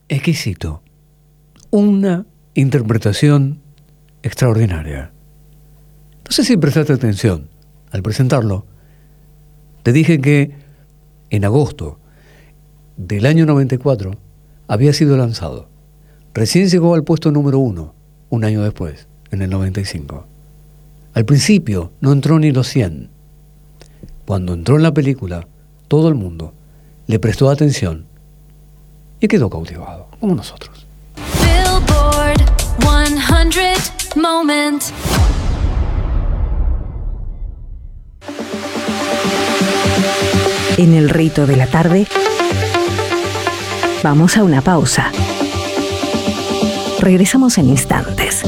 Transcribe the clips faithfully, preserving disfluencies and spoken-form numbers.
exquisito. Una interpretación extraordinaria. No sé si prestaste atención al presentarlo. Te dije que en agosto del año noventa y cuatro había sido lanzado. Recién llegó al puesto número uno, un año después, en el noventa y cinco. Al principio no entró ni los cien. Cuando entró en la película, todo el mundo le prestó atención y quedó cautivado, como nosotros. Billboard cien Moment. En el rito de la tarde, vamos a una pausa. Regresamos en instantes.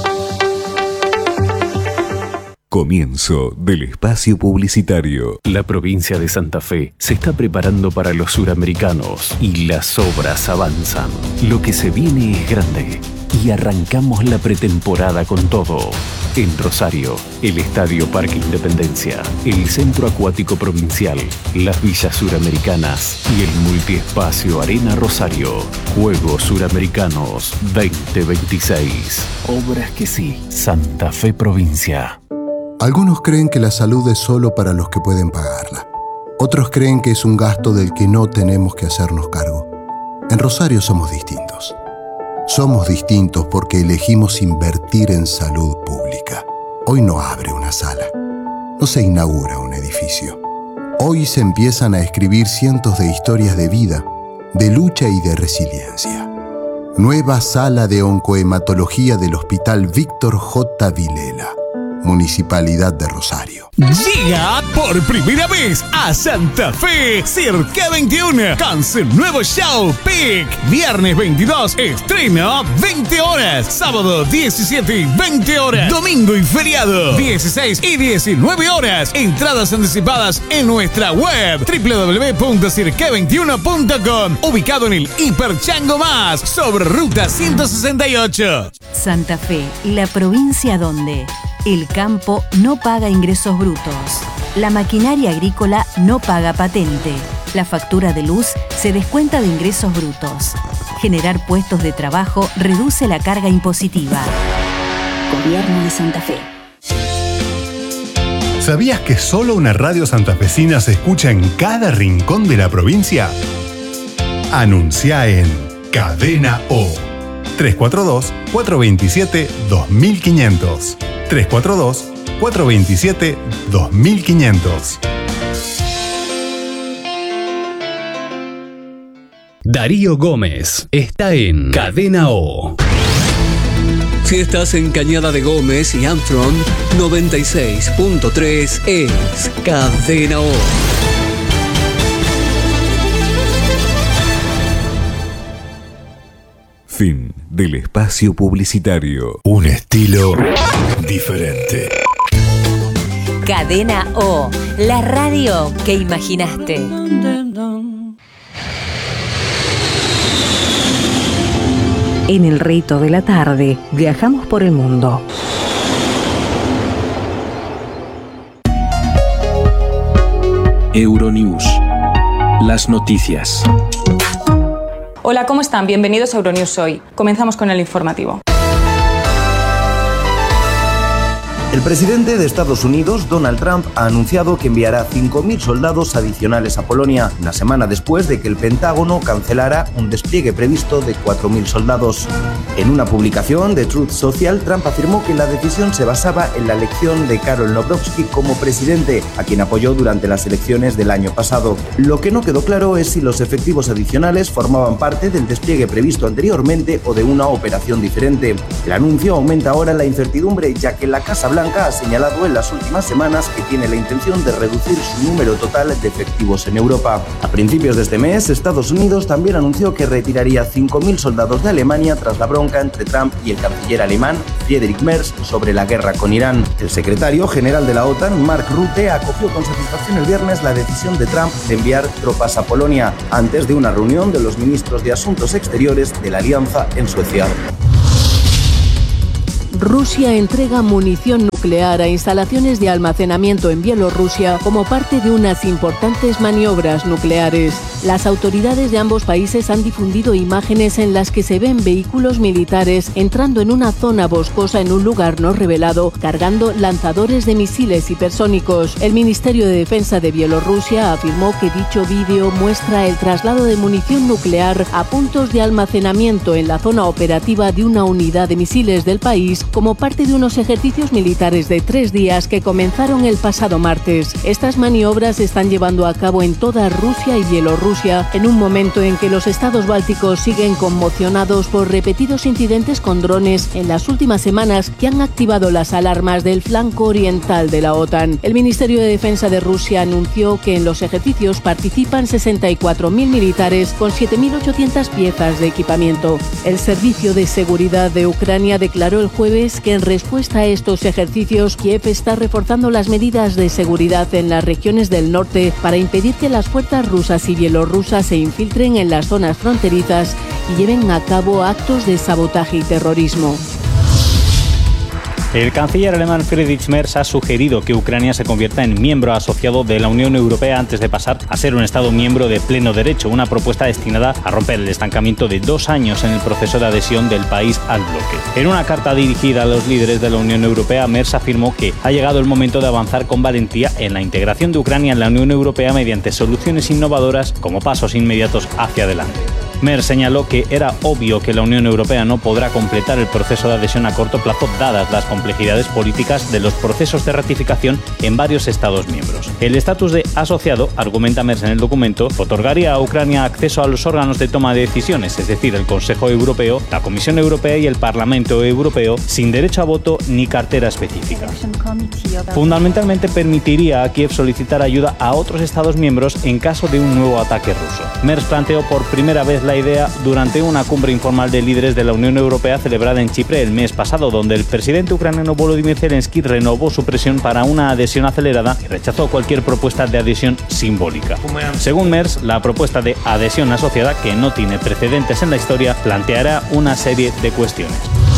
Comienzo del espacio publicitario. La provincia de Santa Fe se está preparando para los suramericanos y las obras avanzan. Lo que se viene es grande y arrancamos la pretemporada con todo. En Rosario, el Estadio Parque Independencia, el Centro Acuático Provincial, las Villas Suramericanas y el Multiespacio Arena Rosario. Juegos Suramericanos veinte veintiséis. Obras que sí. Santa Fe Provincia. Algunos creen que la salud es solo para los que pueden pagarla. Otros creen que es un gasto del que no tenemos que hacernos cargo. En Rosario somos distintos. Somos distintos porque elegimos invertir en salud pública. Hoy no abre una sala. No se inaugura un edificio. Hoy se empiezan a escribir cientos de historias de vida, de lucha y de resiliencia. Nueva sala de oncohematología del Hospital Víctor J. Vilela. Municipalidad de Rosario. Llega por primera vez a Santa Fe Cirque veintiuno con su nuevo show Peak. Viernes veintidós, estreno veinte horas. Sábado diecisiete y veinte horas. Domingo y feriado dieciséis y diecinueve horas. Entradas anticipadas en nuestra web doble u doble u doble u punto cirque veintiuno punto com. Ubicado en el Hiper Chango Más sobre Ruta ciento sesenta y ocho. Santa Fe, la provincia donde el campo no paga ingresos brutos, la maquinaria agrícola no paga patente, la factura de luz se descuenta de ingresos brutos. Generar puestos de trabajo reduce la carga impositiva. Gobierno de Santa Fe. ¿Sabías que solo una radio santafesina se escucha en cada rincón de la provincia? Anuncia en Cadena O. tres cuatro dos, cuatro dos siete, dos mil quinientos. tres cuatro dos, cuatro dos siete, dos mil quinientos. Darío Gómez está en Cadena O. Si estás en Cañada de Gómez y Armstrong, noventa y seis punto tres es Cadena O. Fin del espacio publicitario. Un estilo diferente. Cadena O, la radio que imaginaste. En el rito de la tarde, viajamos por el mundo. Euronews. Las noticias. Hola, ¿cómo están? Bienvenidos a Euronews Hoy. Comenzamos con el informativo. El presidente de Estados Unidos, Donald Trump, ha anunciado que enviará cinco mil soldados adicionales a Polonia, una semana después de que el Pentágono cancelara un despliegue previsto de cuatro mil soldados. En una publicación de Truth Social, Trump afirmó que la decisión se basaba en la elección de Karol Nawrocki como presidente, a quien apoyó durante las elecciones del año pasado. Lo que no quedó claro es si los efectivos adicionales formaban parte del despliegue previsto anteriormente o de una operación diferente. El anuncio aumenta ahora la incertidumbre, ya que la Casa Blanca ha señalado en las últimas semanas que tiene la intención de reducir su número total de efectivos en Europa. A principios de este mes, Estados Unidos también anunció que retiraría cinco mil soldados de Alemania tras la bronca entre Trump y el canciller alemán Friedrich Merz sobre la guerra con Irán. El secretario general de la OTAN, Mark Rutte, acogió con satisfacción el viernes la decisión de Trump de enviar tropas a Polonia, antes de una reunión de los ministros de Asuntos Exteriores de la Alianza en Suecia. Rusia entrega munición nuclear a instalaciones de almacenamiento en Bielorrusia como parte de unas importantes maniobras nucleares. Las autoridades de ambos países han difundido imágenes en las que se ven vehículos militares entrando en una zona boscosa en un lugar no revelado, cargando lanzadores de misiles hipersónicos. El Ministerio de Defensa de Bielorrusia afirmó que dicho vídeo muestra el traslado de munición nuclear a puntos de almacenamiento en la zona operativa de una unidad de misiles del país como parte de unos ejercicios militares de tres días que comenzaron el pasado martes. Estas maniobras se están llevando a cabo en toda Rusia y Bielorrusia en un momento en que los estados bálticos siguen conmocionados por repetidos incidentes con drones en las últimas semanas que han activado las alarmas del flanco oriental de la OTAN. El Ministerio de Defensa de Rusia anunció que en los ejercicios participan sesenta y cuatro mil militares con siete mil ochocientas piezas de equipamiento. El Servicio de Seguridad de Ucrania declaró el jueves que en respuesta a estos ejercicios, Kiev está reforzando las medidas de seguridad en las regiones del norte para impedir que las fuerzas rusas y bielorrusas se infiltren en las zonas fronterizas y lleven a cabo actos de sabotaje y terrorismo. El canciller alemán Friedrich Merz ha sugerido que Ucrania se convierta en miembro asociado de la Unión Europea antes de pasar a ser un Estado miembro de pleno derecho, una propuesta destinada a romper el estancamiento de dos años en el proceso de adhesión del país al bloque. En una carta dirigida a los líderes de la Unión Europea, Merz afirmó que ha llegado el momento de avanzar con valentía en la integración de Ucrania en la Unión Europea mediante soluciones innovadoras como pasos inmediatos hacia adelante. Merz señaló que era obvio que la Unión Europea no podrá completar el proceso de adhesión a corto plazo dadas las complejidades políticas de los procesos de ratificación en varios Estados miembros. El estatus de asociado, argumenta Merz en el documento, otorgaría a Ucrania acceso a los órganos de toma de decisiones, es decir, el Consejo Europeo, la Comisión Europea y el Parlamento Europeo, sin derecho a voto ni cartera específica. Fundamentalmente permitiría a Kiev solicitar ayuda a otros Estados miembros en caso de un nuevo ataque ruso. Merz planteó por primera vez la idea durante una cumbre informal de líderes de la Unión Europea celebrada en Chipre el mes pasado, donde el presidente ucraniano Volodymyr Zelensky renovó su presión para una adhesión acelerada y rechazó cualquier propuesta de adhesión simbólica. Según Merz, la propuesta de adhesión asociada, que no tiene precedentes en la historia, planteará una serie de cuestiones.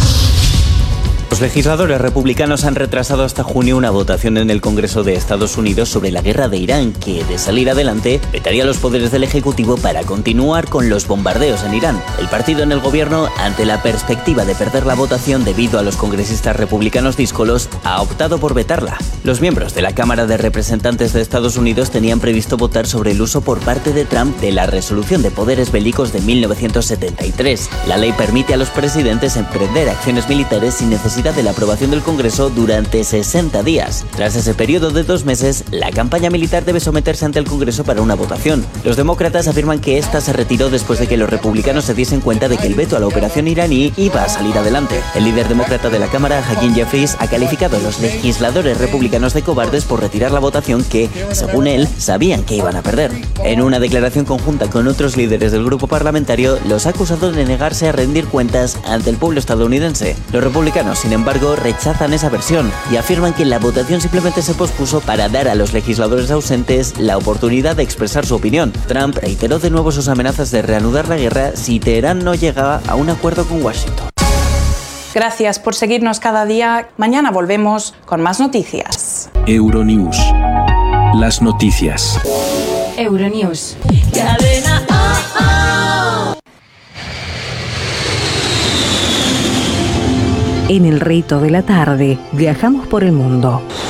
Los legisladores republicanos han retrasado hasta junio una votación en el Congreso de Estados Unidos sobre la guerra de Irán, que, de salir adelante, vetaría los poderes del Ejecutivo para continuar con los bombardeos en Irán. El partido en el gobierno, ante la perspectiva de perder la votación debido a los congresistas republicanos díscolos, ha optado por vetarla. Los miembros de la Cámara de Representantes de Estados Unidos tenían previsto votar sobre el uso por parte de Trump de la Resolución de Poderes Bélicos de mil novecientos setenta y tres. La ley permite a los presidentes emprender acciones militares sin necesidad de la aprobación del Congreso durante sesenta días. Tras ese periodo de dos meses, la campaña militar debe someterse ante el Congreso para una votación. Los demócratas afirman que esta se retiró después de que los republicanos se diesen cuenta de que el veto a la operación iraní iba a salir adelante. El líder demócrata de la Cámara, Hakeem Jeffries, ha calificado a los legisladores republicanos de cobardes por retirar la votación que, según él, sabían que iban a perder. En una declaración conjunta con otros líderes del grupo parlamentario, los ha acusado de negarse a rendir cuentas ante el pueblo estadounidense. Los republicanos, sin embargo, rechazan esa versión y afirman que la votación simplemente se pospuso para dar a los legisladores ausentes la oportunidad de expresar su opinión. Trump reiteró de nuevo sus amenazas de reanudar la guerra si Teherán no llega a un acuerdo con Washington. Gracias por seguirnos cada día. Mañana volvemos con más noticias. Euronews. Las noticias. Euronews. Cadena O, O. En el rito de la tarde, viajamos por el mundo.